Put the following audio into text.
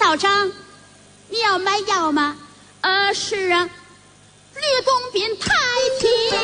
校长，你要买药吗？是啊，吕公斌太平。